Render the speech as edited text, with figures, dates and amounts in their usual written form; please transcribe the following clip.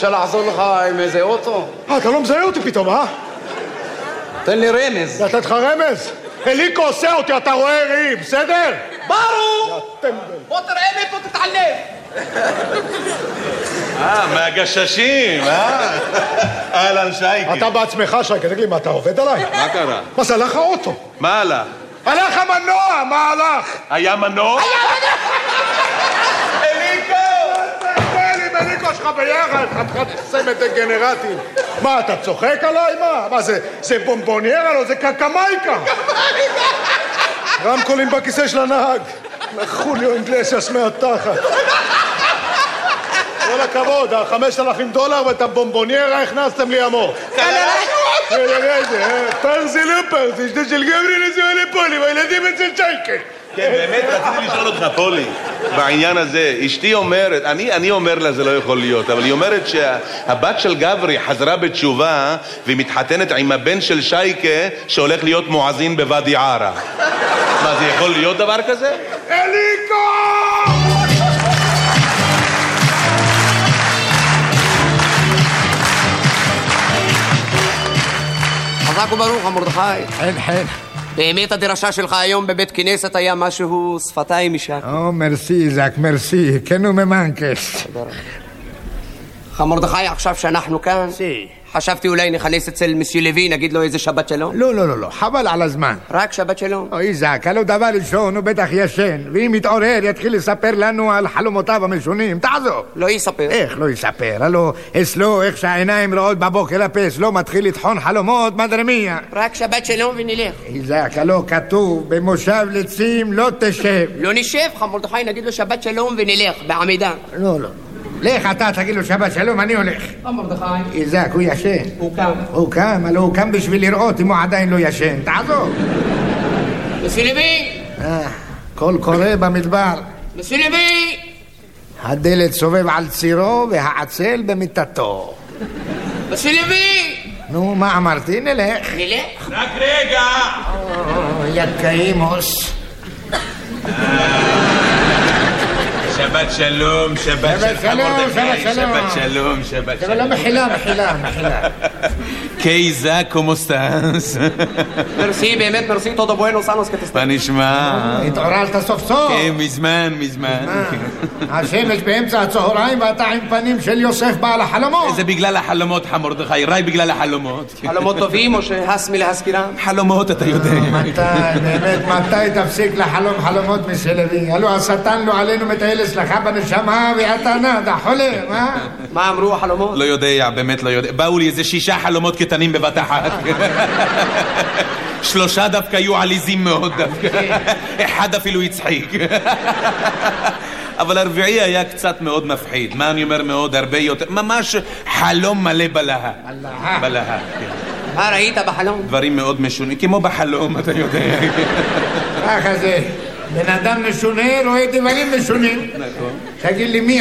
רוצה לעזור לך עם איזה אוטו? אתה לא מזהה אותי פתאום, אה? תן לי רמז. לתת לך רמז? אליקו עושה אותי, אתה רואה ראי, בסדר? ברור! בוא תראה מאיפה תתעלם. מהגששים, אהלן שייקי. אתה בעצמך, שייקי, תגיד לי, מה, אתה עובד עליי? מה קרה? מה זה, הלך האוטו? מה הלך? הלך המנוע, מה הלך? היה מנוע? אליקו! עם אליקו שלך ביחד, חתיכת סמד דגנרטים. מה, אתה צוחק עליי? מה זה בומבוניירה? לא, זה קקמייקה. רמקולים בכיסא של הנהג. לחוליו אינגלסס מהתחת. כל הכבוד, $5,000 ואת הבומבוניירה הכנסתם לי עמוק. פרזי לא פרזי, שדה של גברי נזיו לפולי, והילדים אצל שייקה. כן, באמת רציתי לשאול אותך, פולי, בעניין הזה. אשתי אומרת, אני אומר לה זה לא יכול להיות, אבל היא אומרת שהבת של גברי חזרה בתשובה והיא מתחתנת עם הבן של שייקה שהולך להיות מואזין בוואדי ערה. מה, זה יכול להיות דבר כזה? אליקו! חזק וברוך, מרדכי. חן. באמת הדרשה שלך היום בבית כנסת היה משהו שפתיים משם. מרסי, זק, מרסי. כנו ממנקס. מרדכי, עכשיו שאנחנו כאן, חשבתי אולי נכנס אצל מסיו לוי, נגיד לו איזה שבת שלום. לא, חבל על הזמן. רק שבת שלום. אוי זק, הלו דבר ראשון הוא בטח ישן, ואם יתעורר יתחיל לספר לנו על חלומותיו המשונים. תעזוב. לא יספר. איך לא יספר? הלו אצלו איך שהעיניים רואות בבוקר הפס לא מתחיל לטחון חלומות מדרמיה. רק שבת שלום ונלך. זק, הלו כתוב במושב לצים לא תשב. לא נשב, מרדכי, נגיד לו שבת שלום ונלך בעמידה. לא. לך אתה תגיד לו שבת שלום, אני הולך. מרדכי. איזק, הוא ישן. הוא קם. אבל הוא קם בשביל לראות אם הוא עדיין לא ישן. תעזוב. מסיו לוי! קול קורא במדבר. מסיו לוי! הדלת סובב על צירו והעצל במיטתו. מסיו לוי! נו, מה אמרתי? נלך. רק רגע! יקאימוס. שבת שלום, שבת שלום. לא, מחילה. קייזה, כמו סטאנס? מרסי, באמת מרסי, תודו בואנוס אנוס כתסטן. מה נשמע? התעוררת סוף סוף? כן, מזמן. השמש באמצע הצהריים ואתה עם פנים של יוסף בעל החלומות. זה בגלל החלומות, מרדכי, ראי בגלל החלומות. חלומות טובים או שהסמי להזכירם? חלומות, אתה יודע. מתי תפסיק לחלום חלומות מסלבי? הלו השטן לא עלינו מטייל אצלך בנשמה ואתה נדה חולם, אה? מה אמרו החלומות? לא יודע, באמת לא יודע. באו לי איזה 6 חלומות קטנים בבת אחת. 3 דווקא היו עליזים מאוד דווקא. 1 אפילו הצחיק. אבל הרביעי היה קצת מאוד מפחיד. מה אני אומר מאוד? הרבה יותר. ממש חלום מלא בלהה. מה ראית בחלום? דברים מאוד משונים. כמו בחלום, אתה יודע. ככה זה. בן אדם משונה רואה דברים משונים. תגיד לי מי